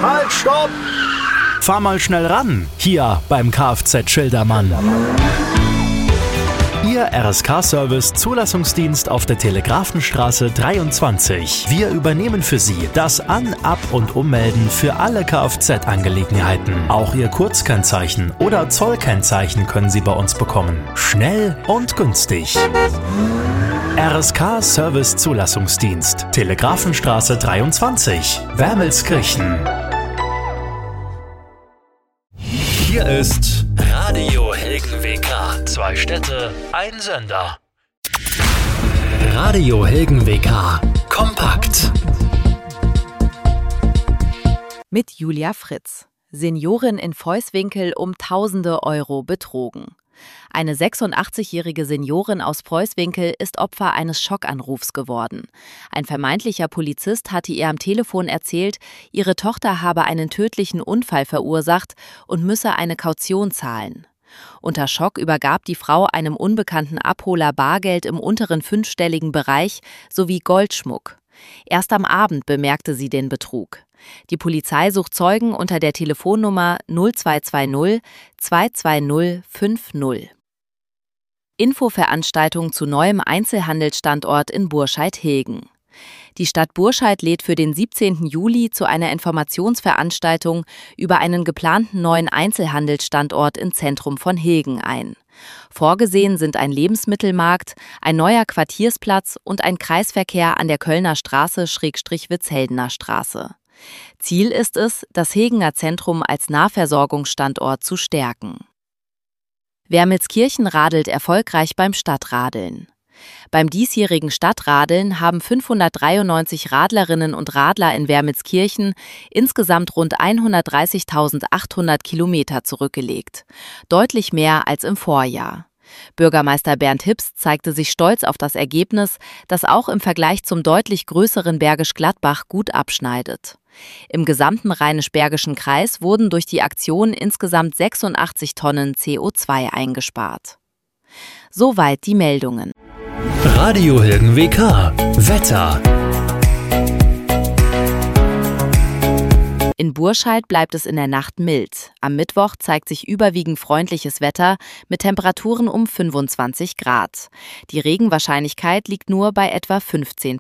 Halt, stopp! Fahr mal schnell ran, hier beim Kfz Schildermann. Ihr RSK-Service Zulassungsdienst auf der Telegrafenstraße 23. Wir übernehmen für Sie das An-, Ab- und Ummelden für alle Kfz-Angelegenheiten. Auch Ihr Kurzkennzeichen oder Zollkennzeichen können Sie bei uns bekommen. Schnell und günstig. RSK-Service Zulassungsdienst. Telegrafenstraße 23. Wermelskirchen. Hier ist Radio Helgen WK. 2 Städte, ein Sender. Radio Helgen WK. Kompakt. Mit Julia Fritz. Seniorin in Voßwinkel um tausende Euro betrogen. Eine 86-jährige Seniorin aus Voßwinkel ist Opfer eines Schockanrufs geworden. Ein vermeintlicher Polizist hatte ihr am Telefon erzählt, ihre Tochter habe einen tödlichen Unfall verursacht und müsse eine Kaution zahlen. Unter Schock übergab die Frau einem unbekannten Abholer Bargeld im unteren 5-stelligen Bereich sowie Goldschmuck. Erst am Abend bemerkte sie den Betrug. Die Polizei sucht Zeugen unter der Telefonnummer 0220 220 50. Infoveranstaltung zu neuem Einzelhandelsstandort in Burscheid-Hilgen. Die Stadt Burscheid lädt für den 17. Juli zu einer Informationsveranstaltung über einen geplanten neuen Einzelhandelsstandort im Zentrum von Hilgen ein. Vorgesehen sind ein Lebensmittelmarkt, ein neuer Quartiersplatz und ein Kreisverkehr an der Kölner Straße/Witzheldener Straße. Ziel ist es, das Hilgener Zentrum als Nahversorgungsstandort zu stärken. Wermelskirchen radelt erfolgreich beim Stadtradeln. Beim diesjährigen Stadtradeln haben 593 Radlerinnen und Radler in Wermelskirchen insgesamt rund 130.800 Kilometer zurückgelegt. Deutlich mehr als im Vorjahr. Bürgermeister Bernd Hips zeigte sich stolz auf das Ergebnis, das auch im Vergleich zum deutlich größeren Bergisch Gladbach gut abschneidet. Im gesamten Rheinisch-Bergischen Kreis wurden durch die Aktion insgesamt 86 Tonnen CO2 eingespart. Soweit die Meldungen. Radio Helgen WK. Wetter. In Burscheid bleibt es in der Nacht mild. Am Mittwoch zeigt sich überwiegend freundliches Wetter mit Temperaturen um 25 Grad. Die Regenwahrscheinlichkeit liegt nur bei etwa 15%.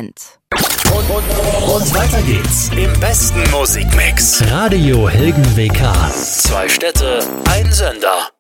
Und weiter geht's im besten Musikmix. Radio Helgen WK. 2 Städte, ein Sender.